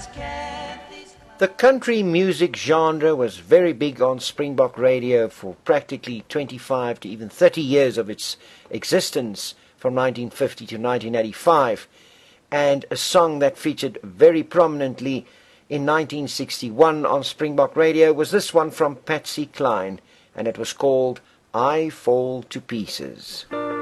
The country music genre was very big on Springbok Radio for practically 25 to even 30 years of its existence, from 1950 to 1985, and a song that featured very prominently in 1961 on Springbok Radio was this one from Patsy Cline, and it was called I Fall to Pieces.